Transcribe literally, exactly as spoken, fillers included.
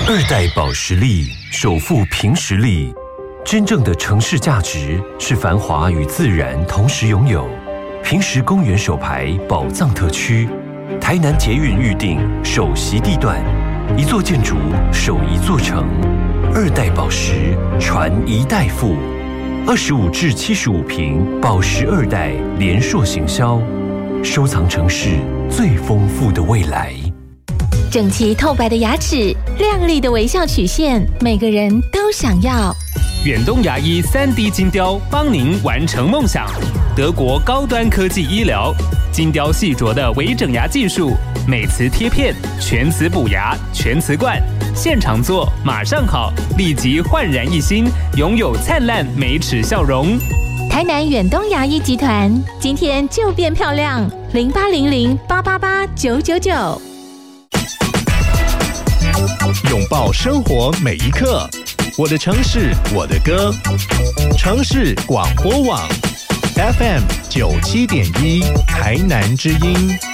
二代保时力首富凭实力，真正的城市价值是繁华与自然同时拥有。凭实公园首排宝藏特区，台南捷运预定首席地段，一座建筑守一座城。二代保时传一代富，二十五至七十五坪保时二代联硕行销，收藏城市最丰富的未来。 整齐透白的牙齿，亮丽的微笑曲线，每个人都想要。 远东牙医 三 D 金雕帮您完成梦想。德国高端科技医疗，金雕细琢的微整牙技术，美瓷贴片，全瓷补牙，全瓷冠，现场做马上好，立即焕然一新，拥有灿烂美齿笑容。 台南远东牙医集团，今天就变漂亮，零八零零八八八九九九。 拥抱生活每一刻，我的城市，我的歌。城市广播网 F M 九七点一，台南之音。